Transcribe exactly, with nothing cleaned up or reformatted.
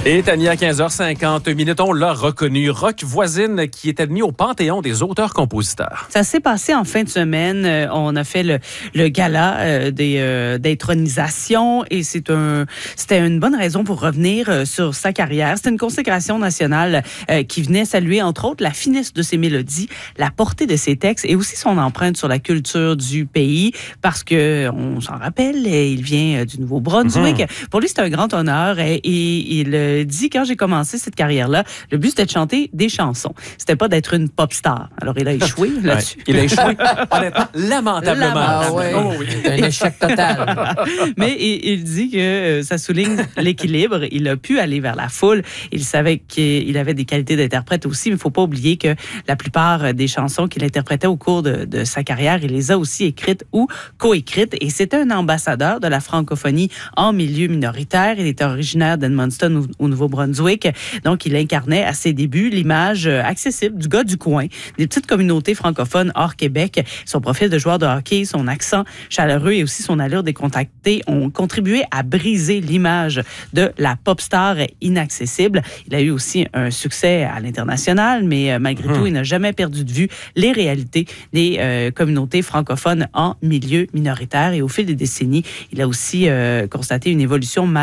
Et Tania, à quinze heures cinquante minutes, on l'a reconnu. Rock Voisine qui est admis au Panthéon des auteurs-compositeurs. Ça s'est passé en fin de semaine. Euh, on a fait le, le gala euh, des euh, d'intronisation et c'est un, c'était une bonne raison pour revenir euh, sur sa carrière. C'était une consécration nationale euh, qui venait saluer, entre autres, la finesse de ses mélodies, la portée de ses textes et aussi son empreinte sur la culture du pays parce que, on s'en rappelle, il vient du Nouveau-Brunswick. Mm-hmm. Pour lui, c'est un grand honneur et, et il dit, quand j'ai commencé cette carrière-là, le but, c'était de chanter des chansons. C'était pas d'être une pop star. Alors, il a échoué là-dessus. Ouais, il a échoué, honnêtement, lamentablement. Ah ouais. Oh, oui. Un échec total. Mais il, il dit que euh, ça souligne l'équilibre. Il a pu aller vers la foule. Il savait qu'il avait des qualités d'interprète aussi, mais il ne faut pas oublier que la plupart des chansons qu'il interprétait au cours de, de sa carrière, il les a aussi écrites ou coécrites. Et c'était un ambassadeur de la francophonie en milieu minoritaire. Il était originaire d'Edmundston, au Nouveau-Brunswick. Donc, il incarnait à ses débuts l'image accessible du gars du coin, des petites communautés francophones hors Québec. Son profil de joueur de hockey, son accent chaleureux et aussi son allure décontractée ont contribué à briser l'image de la pop star inaccessible. Il a eu aussi un succès à l'international, mais malgré mmh. tout, il n'a jamais perdu de vue les réalités des euh, communautés francophones en milieu minoritaire. Et au fil des décennies, il a aussi euh, constaté une évolution